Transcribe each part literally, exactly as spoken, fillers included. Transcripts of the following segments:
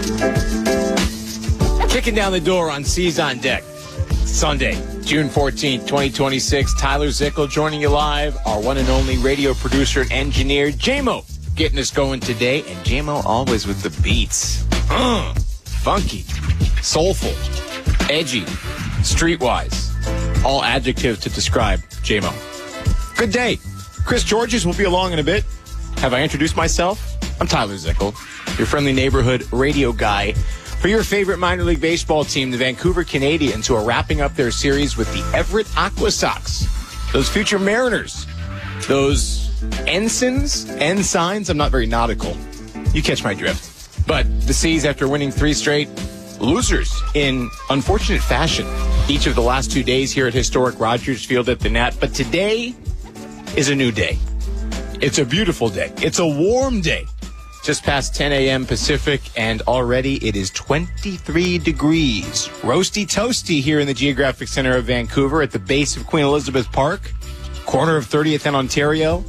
Kicking down the door on C's on Deck. Sunday, June fourteenth, twenty twenty-six. Tyler Zickel joining you live. Our one and only radio producer and engineer, J-Mo, getting us going today. And J-Mo always with the beats. Uh, funky, soulful, edgy, streetwise. All adjectives to describe J-Mo. Good day. Chris Georges will be along in a bit. Have I introduced myself? I'm Tyler Zickel, your friendly neighborhood radio guy. For your favorite minor league baseball team, the Vancouver Canadians, who are wrapping up their series with the Everett Aqua Sox. Those future Mariners. Those ensigns, ensigns. I'm not very nautical. You catch my drift. But the C's, after winning three straight, losers in unfortunate fashion each of the last two days here at historic Rogers Field at the Nat. But today is a new day. It's a beautiful day. It's a warm day. Just past ten a.m. Pacific, and already it is twenty-three degrees. Roasty toasty here in the geographic center of Vancouver at the base of Queen Elizabeth Park, corner of thirtieth and Ontario.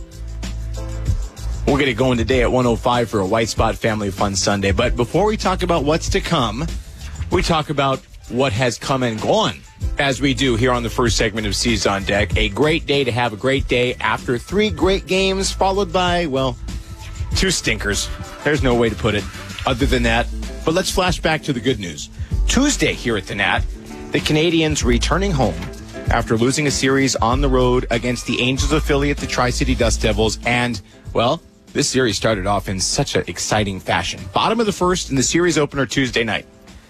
We'll get it going today at one oh five for a White Spot Family Fun Sunday. But before we talk about what's to come, we talk about what has come and gone, as we do here on the first segment of C's on Deck. A great day to have a great day after three great games, followed by, well, two stinkers. There's no way to put it other than that. But let's flash back to the good news. Tuesday here at the Nat, the Canadians returning home after losing a series on the road against the Angels affiliate, the Tri-City Dust Devils. And, well, this series started off in such an exciting fashion. Bottom of the first in the series opener Tuesday night.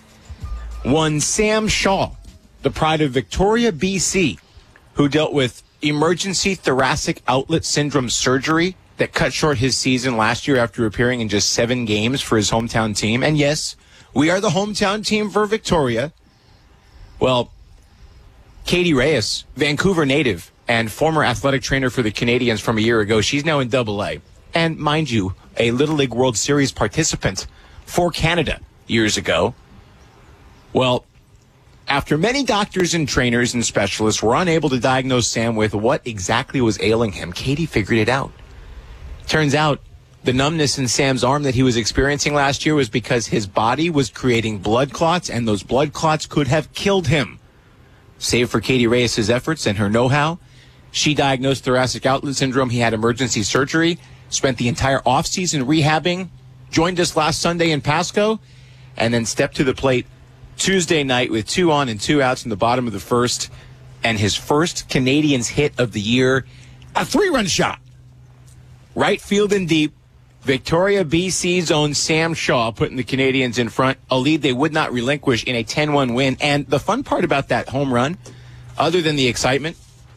One Sam Shaw, the pride of Victoria, B C, who dealt with emergency thoracic outlet syndrome surgery that cut short his season last year after appearing in just seven games for his hometown team. And yes, we are the hometown team for Victoria. Well, Katie Reyes, Vancouver native and former athletic trainer for the Canadians from a year ago, she's now in Double A. And mind you, a Little League World Series participant for Canada years ago. Well, after many doctors and trainers and specialists were unable to diagnose Sam with what exactly was ailing him, Katie figured it out. Turns out the numbness in Sam's arm that he was experiencing last year was because his body was creating blood clots, and those blood clots could have killed him. Save for Katie Reyes' efforts and her know-how, she diagnosed thoracic outlet syndrome. He had emergency surgery, spent the entire offseason rehabbing, joined us last Sunday in Pasco, and then stepped to the plate Tuesday night with two on and two outs in the bottom of the first, and his first Canadians hit of the year, a three-run shot. Right field and deep, Victoria, B C's own Sam Shaw putting the Canadians in front, a lead they would not relinquish in a ten one win. And the fun part about that home run, other than the excitement,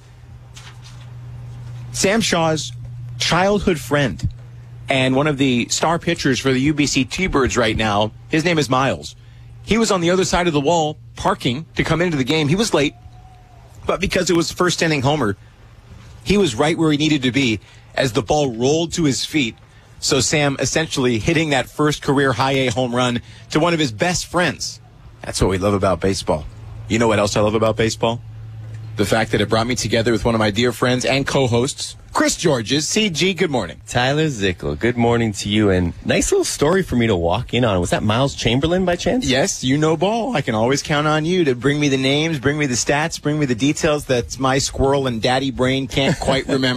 Sam Shaw's childhood friend and one of the star pitchers for the U B C T-Birds right now, his name is Miles. He was on the other side of the wall parking to come into the game. He was late, but because it was first inning homer, he was right where he needed to be as the ball rolled to his feet. So Sam essentially hitting that first career high A home run to one of his best friends. That's what we love about baseball. You know what else I love about baseball? The fact that it brought me together with one of my dear friends and co-hosts, Chris Georges. C G, good morning. Tyler Zickel, good morning to you. And nice little story for me to walk in on. Was that Miles Chamberlain by chance? Yes, you know ball. I can always count on you to bring me the names, bring me the stats, bring me the details that my squirrel and daddy brain can't quite remember.